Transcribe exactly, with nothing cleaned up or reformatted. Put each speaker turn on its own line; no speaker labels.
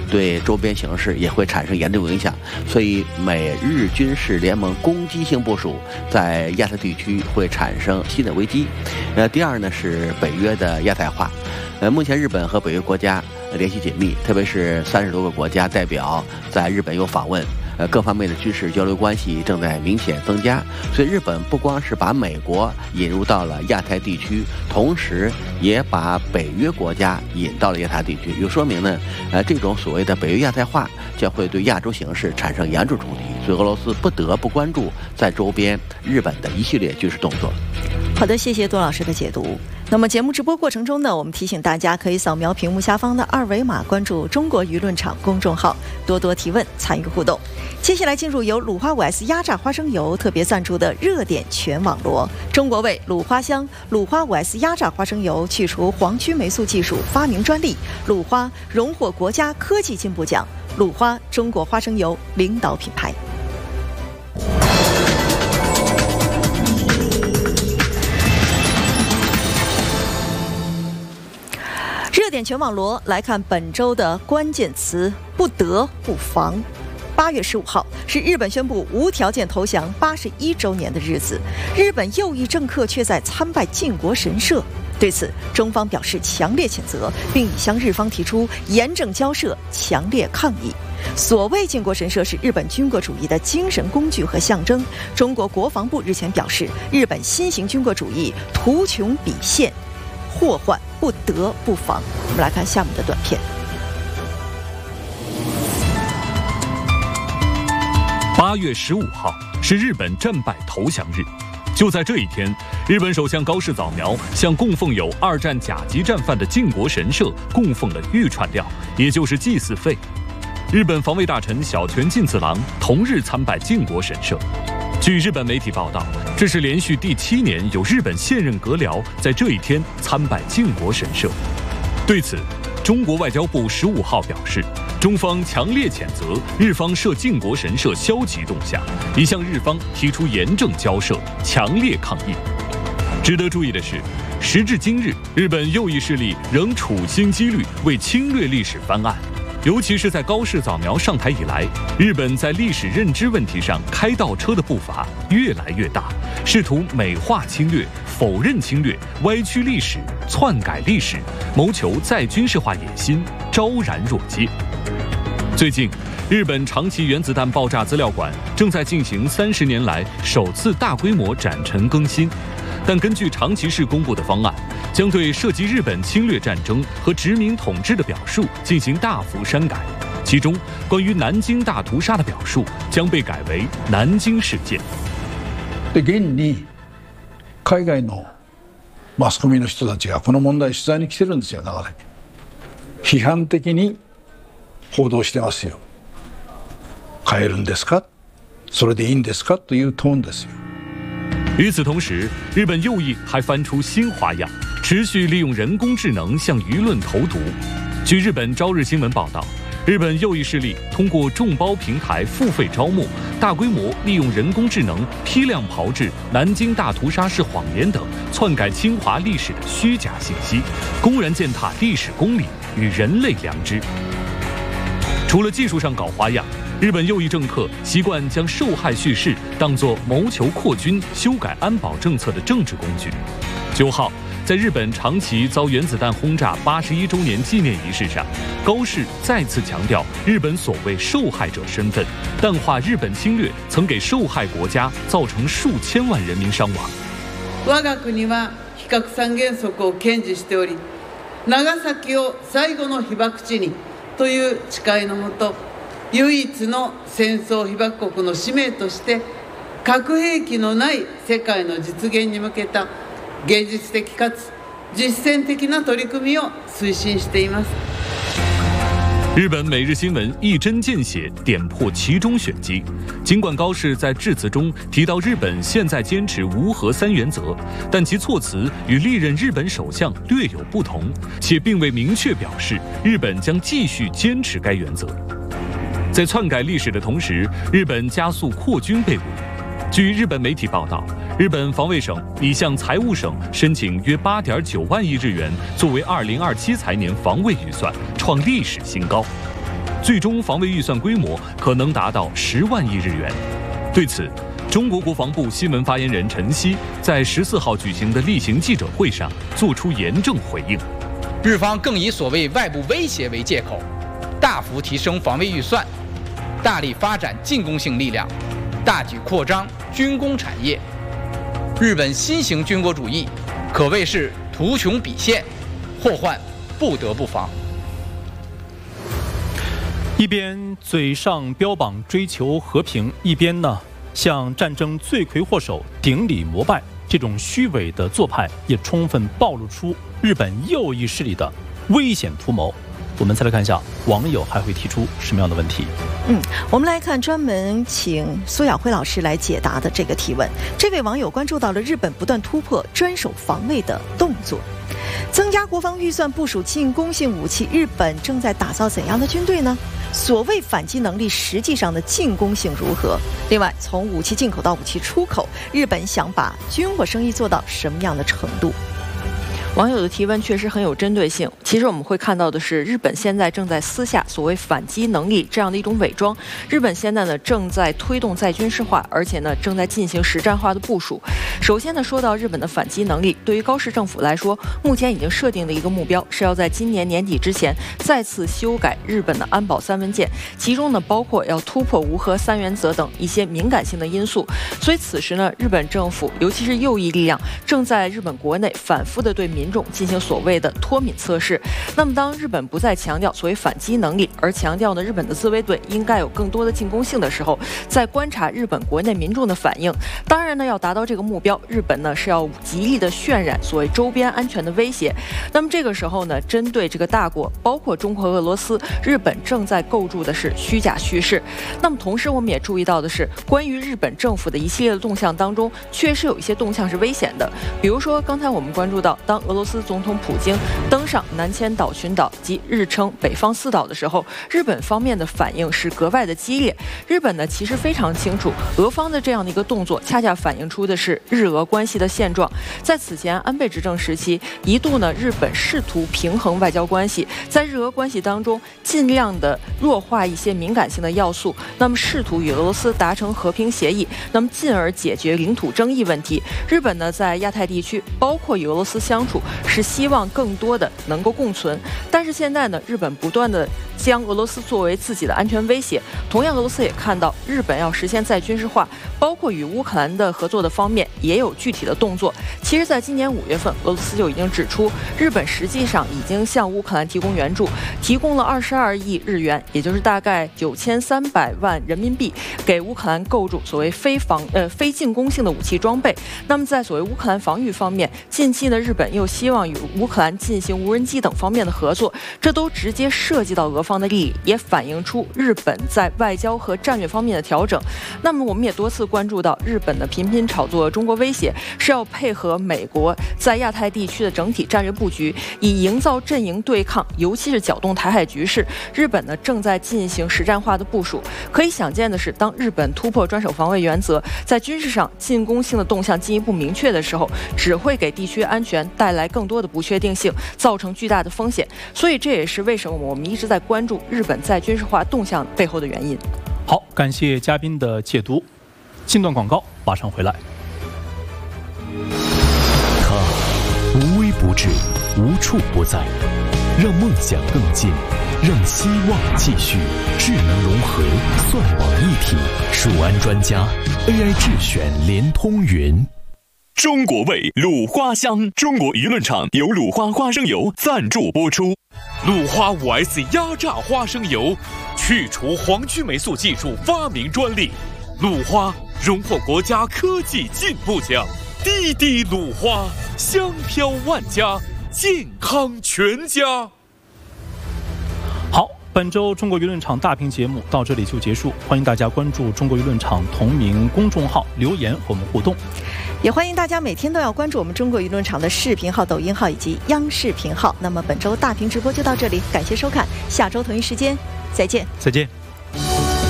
对周边形势也会产生严重影响。所以，美日军事联盟攻击性部署在亚太地区会产生新的危机。呃，第二呢是北约的亚太化。呃，目前日本和北约国家联系紧密，特别是三十多个国家代表在日本有访问。呃，各方面的军事交流关系正在明显增加，所以日本不光是把美国引入到了亚太地区，同时也把北约国家引到了亚太地区，就说明呢，呃，这种所谓的北约亚太化将会对亚洲形势产生严重冲击，所以俄罗斯不得不关注在周边日本的一系列军事动作。
好的，谢谢杜老师的解读。那么节目直播过程中呢，我们提醒大家可以扫描屏幕下方的二维码，关注中国舆论场公众号，多多提问，参与互动。接下来进入由鲁花五 S 压榨花生油特别赞助的热点全网罗。中国味鲁花香鲁花五 S 压榨花生油去除黄曲霉素技术发明专利，鲁花荣获国家科技进步奖，鲁花中国花生油领导品牌。热点全网罗来看本周的关键词：不得不防。八月十五号是日本宣布无条件投降八十一周年的日子，日本右翼政客却在参拜靖国神社。对此，中方表示强烈谴责，并已向日方提出严正交涉、强烈抗议。所谓靖国神社是日本军国主义的精神工具和象征。中国国防部日前表示，日本新型军国主义图穷匕现，祸患不得不防。我们来看下面的短片。
八月十五号是日本战败投降日，就在这一天，日本首相高市早苗向供奉有二战甲级战犯的靖国神社供奉了御串料，也就是祭祀费。日本防卫大臣小泉进次郎同日参拜靖国神社。据日本媒体报道，这是连续第七年有日本现任阁僚在这一天参拜靖国神社。对此，中国外交部十五号表示，中方强烈谴责日方涉靖国神社消极动向，已向日方提出严正交涉，强烈抗议。值得注意的是，时至今日，日本右翼势力仍处心积虑为侵略历史翻案。尤其是在高市早苗上台以来，日本在历史认知问题上开倒车的步伐越来越大，试图美化侵略、否认侵略、歪曲历史、篡改历史，谋求再军事化野心昭然若揭。最近，日本长崎原子弹爆炸资料馆正在进行三十年来首次大规模展陈更新，但根据长崎市公布的方案，将对涉及日本侵略战争和殖民统治的表述进行大幅删改，其中关于南京大屠杀的表述将被改为南京事件。
で現に海外のマスコミの人たちがこの問題取材に来てるんですよ。長崎批判的に報道してますよ。変えるんですか、それでいいんですかというトーンですよ。
与此同时，日本右翼还翻出新花样，持续利用人工智能向舆论投毒。据日本朝日新闻报道，日本右翼势力通过众包平台付费招募，大规模利用人工智能批量炮制南京大屠杀是谎言等篡改侵华历史的虚假信息，公然践踏历史公理与人类良知。除了技术上搞花样，日本右翼政客习惯将受害叙事当作谋求扩军、修改安保政策的政治工具。九号，在日本长崎遭原子弹轰炸八十一周年纪念仪式上，高市再次强调日本所谓受害者身份，淡化日本侵略曾给受害国家造成数千万人民伤亡。
我が国は非核三原則を堅持しており、長崎を最後の被爆地にという誓いのもと、唯一の戦争被爆国の使命として核兵器のない世界の実現に向けた芸術的かつ実践的な取り組みを推進しています。
日本每日新闻一针见血点破其中玄机。尽管高市在致辞中提到日本现在坚持无核三原则，但其措辞与历任日本首相略有不同，且并未明确表示日本将继续坚持该原则。在篡改历史的同时，日本加速扩军备武。据日本媒体报道，日本防卫省已向财务省申请约八点九万亿日元，作为二零二七财年防卫预算，创历史新高。 最终防卫预算规模可能达到十万亿日元。对此，中国国防部新闻发言人陈希在十四号举行的例行记者会上作出严正回应。
日方更以所谓外部威胁为借口，大幅提升防卫预算，大力发展进攻性力量，大举扩张军工产业。日本新型军国主义可谓是图穷匕现，祸患不得不防。
一边嘴上标榜追求和平，一边呢向战争罪魁祸首顶礼膜拜，这种虚伪的做派也充分暴露出日本右翼势力的危险图谋。我们再来看一下网友还会提出什么样的问题。
嗯，我们来看专门请苏亚辉老师来解答的这个提问。这位网友关注到了日本不断突破专守防卫的动作，增加国防预算，部署进攻性武器，日本正在打造怎样的军队呢？所谓反击能力，实际上的进攻性如何？另外，从武器进口到武器出口，日本想把军火生意做到什么样的程度？
网友的提问确实很有针对性。其实我们会看到的是，日本现在正在撕下所谓反击能力这样的一种伪装。日本现在呢正在推动再军事化，而且呢正在进行实战化的部署。首先呢，说到日本的反击能力，对于高市政府来说，目前已经设定的一个目标是要在今年年底之前再次修改日本的安保三文件，其中呢包括要突破无核三原则等一些敏感性的因素。所以此时呢，日本政府尤其是右翼力量正在日本国内反复的对民民众进行所谓的脱敏测试。那么当日本不再强调所谓反击能力，而强调呢日本的自卫队应该有更多的进攻性的时候，在观察日本国内民众的反应。当然呢，要达到这个目标，日本呢是要极力的渲染所谓周边安全的威胁。那么这个时候呢，针对这个大国，包括中国、俄罗斯，日本正在构筑的是虚假叙事。那么同时我们也注意到的是，关于日本政府的一系列的动向当中，确实有一些动向是危险的。比如说刚才我们关注到，当俄罗斯总统普京登上南千岛群岛及日称北方四岛的时候，日本方面的反应是格外的激烈。日本呢其实非常清楚，俄方的这样的一个动作恰恰反映出的是日俄关系的现状。在此前安倍执政时期，一度呢日本试图平衡外交关系，在日俄关系当中尽量的弱化一些敏感性的要素，那么试图与俄罗斯达成和平协议，那么进而解决领土争议问题。日本呢在亚太地区包括与俄罗斯相处，是希望更多的能够共存。但是现在呢，日本不断的将俄罗斯作为自己的安全威胁。同样，俄罗斯也看到日本要实现再军事化，包括与乌克兰的合作的方面也有具体的动作。其实在今年五月份，俄罗斯就已经指出，日本实际上已经向乌克兰提供援助，提供了二十二亿日元，也就是大概九千三百万人民币，给乌克兰构筑所谓非防呃非进攻性的武器装备。那么在所谓乌克兰防御方面，近期呢日本又希望与乌克兰进行无人机等方面的合作，这都直接涉及到俄方的利益，也反映出日本在外交和战略方面的调整。那么我们也多次关注到，日本的频频炒作中国威胁，是要配合美国在亚太地区的整体战略布局，以营造阵营对抗，尤其是搅动台海局势。日本呢正在进行实战化的部署。可以想见的是，当日本突破专守防卫原则，在军事上进攻性的动向进一步明确的时候，只会给地区安全带来更多的不确定性，造成巨大的风险。所以这也是为什么我们一直在关注日本在军事化动向背后的原因。
好，感谢嘉宾的解读。进段广告，马上回来。
他无微不至，无处不在，让梦想更近，让希望继续。智能融合，算网一体，数安专家 A I 智选联通云。
中国味鲁花香，中国舆论场由鲁花花生油赞助播出。鲁花 五 S 压榨花生油，去除黄曲霉素技术发明专利。鲁花荣获国家科技进步奖。滴滴鲁花，香飘万家，健康全家。
好，本周中国舆论场大评节目到这里就结束，欢迎大家关注中国舆论场同名公众号，留言和我们互动。
也欢迎大家每天都要关注我们中国舆论场的视频号、抖音号以及央视频号。那么本周大屏直播就到这里，感谢收看，下周同一时间再见。
再见。